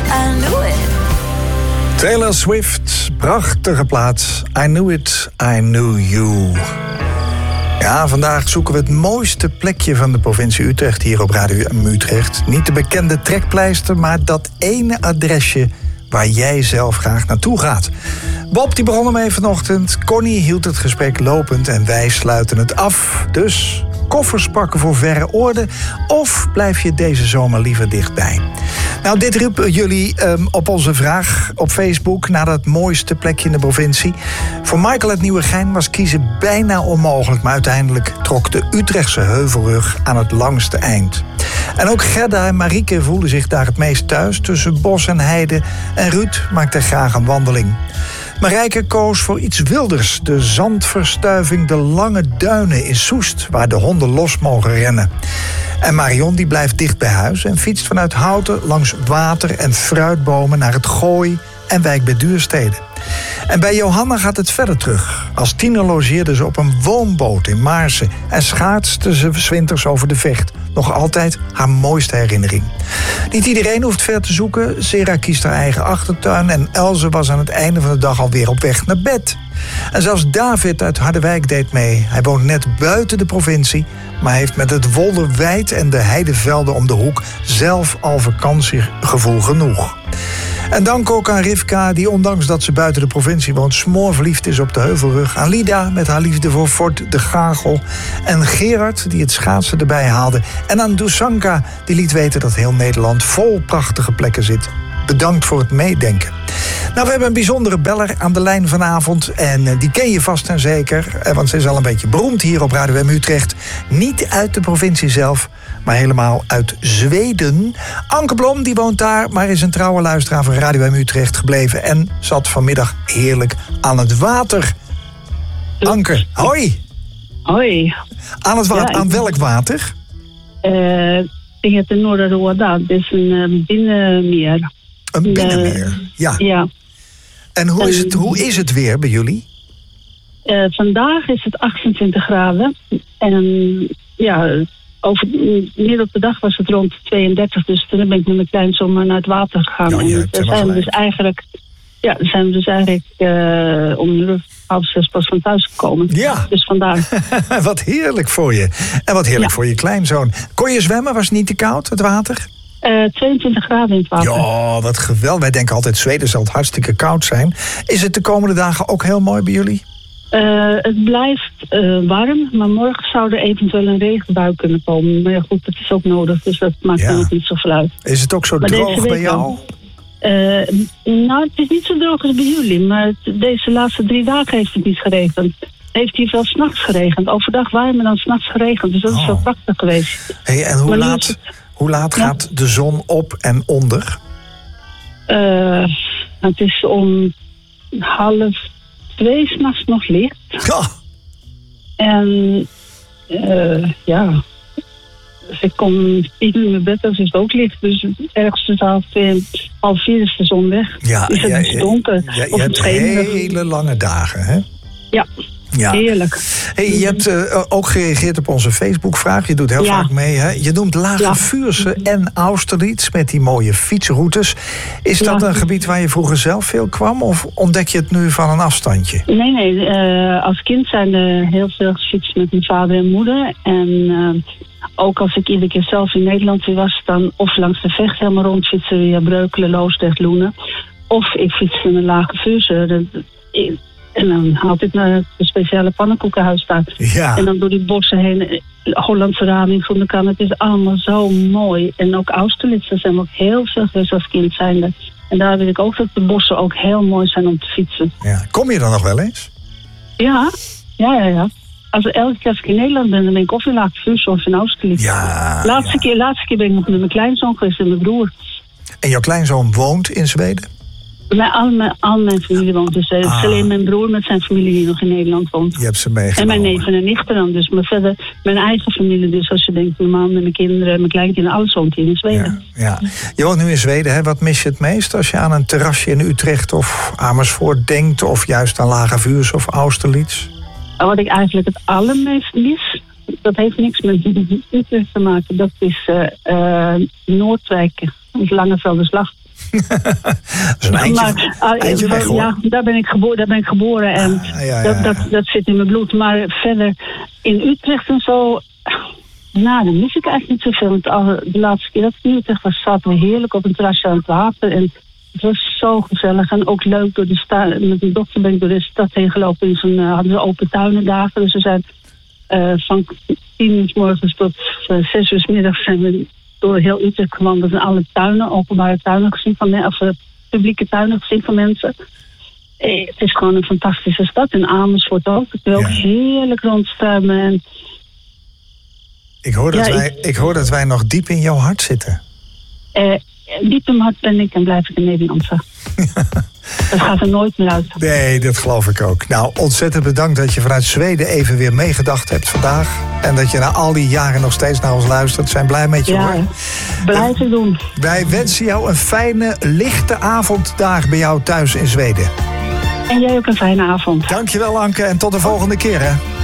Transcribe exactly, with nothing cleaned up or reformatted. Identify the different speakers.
Speaker 1: I knew it.
Speaker 2: Taylor Swift, prachtige plaats. I knew it, I knew you. Ja, vandaag zoeken we het mooiste plekje van de provincie Utrecht hier op Radio Utrecht. Niet de bekende trekpleister, maar dat ene adresje waar jij zelf graag naartoe gaat. Bob die begon ermee vanochtend, Connie hield het gesprek lopend en wij sluiten het af. Dus koffers pakken voor verre oorden of blijf je deze zomer liever dichtbij? Nou, dit riepen jullie um, op onze vraag op Facebook naar dat mooiste plekje in de provincie. Voor Michael uit Nieuwegein was kiezen bijna onmogelijk, maar uiteindelijk trok de Utrechtse Heuvelrug aan het langste eind. En ook Gerda en Marieke voelden zich daar het meest thuis tussen bos en heide. En Ruud maakte graag een wandeling. Marijke koos voor iets wilders. De zandverstuiving, de lange duinen in Soest, waar de honden los mogen rennen. En Marion die blijft dicht bij huis en fietst vanuit Houten langs water en fruitbomen naar het Gooi en Wijk bij Duurstede. En bij Johanna gaat het verder terug. Als tiener logeerde ze op een woonboot in Maarsen en schaatste ze 's winters over de Vecht. Nog altijd haar mooiste herinnering. Niet iedereen hoeft ver te zoeken. Sera kiest haar eigen achtertuin en Elze was aan het einde van de dag alweer op weg naar bed. En zelfs David uit Harderwijk deed mee. Hij woont net buiten de provincie, maar heeft met het Wolderwijd en de heidevelden om de hoek zelf al vakantiegevoel genoeg. En dank ook aan Rivka, die ondanks dat ze buiten de provincie woont smoorverliefd is op de Heuvelrug. Aan Lida met haar liefde voor Fort de Gagel. En Gerard, die het schaatsen erbij haalde. En aan Dusanka, die liet weten dat heel Nederland vol prachtige plekken zit. Bedankt voor het meedenken. Nou, we hebben een bijzondere beller aan de lijn vanavond. En die ken je vast en zeker, want ze is al een beetje beroemd hier op Radio Utrecht. Niet uit de provincie zelf, maar helemaal uit Zweden. Anke Blom, die woont daar, maar is een trouwe luisteraar van Radio Utrecht gebleven. En zat vanmiddag heerlijk aan het water. Anke, hoi.
Speaker 3: Hoi.
Speaker 2: Aan het water,
Speaker 3: Ja,
Speaker 2: aan
Speaker 3: ik...
Speaker 2: welk water?
Speaker 3: Uh, det heter Norra Råda. Det is een uh, binnenmeer.
Speaker 2: Een binnenmeer, ja.
Speaker 3: Ja.
Speaker 2: En hoe is, het, hoe is het weer bij jullie?
Speaker 3: Uh, vandaag is het achtentwintig graden. En ja, over midden op de dag was het rond tweeëndertig. Dus toen ben ik met mijn kleinzoon maar naar het water gegaan.
Speaker 2: Ja,
Speaker 3: en daar zijn we dus eigenlijk, ja, zijn we dus eigenlijk uh, om een uur half zes pas van thuis gekomen.
Speaker 2: Ja.
Speaker 3: Dus vandaar.
Speaker 2: Wat heerlijk voor je. En wat heerlijk
Speaker 3: Ja.
Speaker 2: voor je kleinzoon. Kon je zwemmen? Was het niet te koud, het water?
Speaker 3: Uh, tweeëntwintig graden in het water.
Speaker 2: Ja, wat geweldig. Wij denken altijd Zweden zal het hartstikke koud zijn. Is het de komende dagen ook heel mooi bij jullie?
Speaker 3: Uh, het blijft uh, warm, maar morgen zou er eventueel een regenbui kunnen komen. Maar ja, goed, dat is ook nodig, dus dat maakt
Speaker 2: Ja.
Speaker 3: dan ook niet zoveel uit.
Speaker 2: Is het ook zo
Speaker 3: Maar
Speaker 2: droog
Speaker 3: deze
Speaker 2: bij
Speaker 3: week
Speaker 2: jou?
Speaker 3: wel. Uh, nou, het is niet zo droog als bij jullie, maar het, deze laatste drie dagen heeft het niet geregend. Heeft hier wel 's nachts geregend. Overdag warmer dan 's nachts geregend, dus dat is
Speaker 2: Oh.
Speaker 3: wel prachtig geweest.
Speaker 2: Hey, en hoe
Speaker 3: Maar nu is
Speaker 2: laat,
Speaker 3: het-
Speaker 2: hoe laat
Speaker 3: Ja.
Speaker 2: gaat de zon op en onder?
Speaker 3: Uh, het is om half twee 's nachts nog licht.
Speaker 2: Ja.
Speaker 3: En uh, ja, dus ik kom tien uur in mijn bed, dus is het ook licht. Dus ergens tussen half twee en half vier is de zon weg.
Speaker 2: Ja,
Speaker 3: is het
Speaker 2: jij-
Speaker 3: dus donker.
Speaker 2: Ja, je
Speaker 3: of het
Speaker 2: hebt
Speaker 3: schemerig.
Speaker 2: hele lange dagen, hè?
Speaker 3: Ja,
Speaker 2: Ja.
Speaker 3: heerlijk.
Speaker 2: Hey, je hebt uh, ook gereageerd op onze Facebook-vraag. Je doet heel
Speaker 3: Ja.
Speaker 2: vaak mee, hè? Je noemt Lage
Speaker 3: Ja.
Speaker 2: Vuursche en Austerlitz met die mooie fietsroutes. Is dat
Speaker 3: Ja.
Speaker 2: een gebied waar je vroeger zelf veel kwam? Of ontdek je het nu van een afstandje?
Speaker 3: Nee, nee. Uh, als kind zijn er heel veel gefietst met mijn vader en moeder. En uh, ook als ik iedere keer zelf in Nederland weer was, dan of langs de Vecht helemaal rondfietsen via Breukelen, Loosdrecht, Loenen. Of ik fietste naar Lage Vuursche. Dat- ik- En dan haal ik naar het speciale pannenkoekenhuis daar.
Speaker 2: Ja.
Speaker 3: En dan door die bossen heen, Hollandse raming van de kan. Het is allemaal zo mooi. En ook Austerlitz, daar zijn we ook heel veel geweest als kind zijnde. En daar weet ik ook dat de bossen ook heel mooi zijn om te fietsen.
Speaker 2: Ja. Kom je dan nog wel eens?
Speaker 3: Ja, ja, ja, ja. Als elke keer als ik in Nederland ben, dan ben ik of in Lage Vuursche of in Austerlitz.
Speaker 2: Ja.
Speaker 3: Laatste,
Speaker 2: ja.
Speaker 3: Keer, laatste keer ben ik nog met mijn kleinzoon geweest en mijn broer.
Speaker 2: En jouw kleinzoon woont in Zweden?
Speaker 3: Mijn, al, mijn, al mijn familie woont dus. Het is
Speaker 2: Ah.
Speaker 3: alleen mijn broer met zijn familie die nog in Nederland woont.
Speaker 2: Je hebt ze
Speaker 3: En
Speaker 2: meegenomen.
Speaker 3: mijn neven en nichten dan. Dus maar verder mijn eigen familie. Dus als je denkt, mijn man en mijn kinderen, mijn kleinkinderen, alles woont hier in Zweden.
Speaker 2: Ja, ja. Je woont nu in Zweden, hè? Wat mis je het meest als je aan een terrasje in Utrecht of Amersfoort denkt, of juist aan Lage Vuursche of Austerlitz?
Speaker 3: En wat ik eigenlijk het allermeest mis, dat heeft niks met Utrecht te maken. Dat is uh, uh, Noordwijk, of Langevelderslag.
Speaker 2: Dat is een eindje,
Speaker 3: maar, uh,
Speaker 2: eindje weg, hoor.
Speaker 3: Ja, daar ben ik geboren, daar ben ik geboren en
Speaker 2: ah, ja, ja,
Speaker 3: dat,
Speaker 2: ja.
Speaker 3: dat, dat zit in mijn bloed. Maar verder in Utrecht en zo, nou, dan mis ik eigenlijk niet zoveel. Want al, de laatste keer dat ik in Utrecht was, zaten we heerlijk op een terrasje aan het water. En het was zo gezellig en ook leuk. Door de sta- met mijn dochter ben ik door de stad heen gelopen. In zo'n, uh, hadden ze open tuinendagen. Dus we zijn uh, van tien uur 's morgens tot uh, zes uur 's middags zijn we door heel Utrecht gewandeld. En alle tuinen, openbare tuinen gezien van mensen, of uh, publieke tuinen gezien van mensen. Eh, het is gewoon een fantastische stad. En Amersfoort ook. Ik wil ook
Speaker 2: Ja.
Speaker 3: heerlijk rondstruimen. En
Speaker 2: Ik hoor, dat
Speaker 3: Ja,
Speaker 2: wij, ik hoor dat wij nog diep in jouw hart zitten.
Speaker 3: uh, diep in mijn hart ben ik en blijf ik een Nederlandse. Dat gaat er nooit meer uit.
Speaker 2: Nee, dat geloof ik ook. Nou, ontzettend bedankt dat je vanuit Zweden even weer meegedacht hebt vandaag. En dat je na al die jaren nog steeds naar ons luistert. We zijn blij met je,
Speaker 3: Ja,
Speaker 2: hoor.
Speaker 3: blijven doen.
Speaker 2: Wij wensen jou een fijne, lichte avond daar bij jou thuis in Zweden.
Speaker 3: En jij ook een fijne avond.
Speaker 2: Dankjewel, Anke, en tot de volgende keer, hè.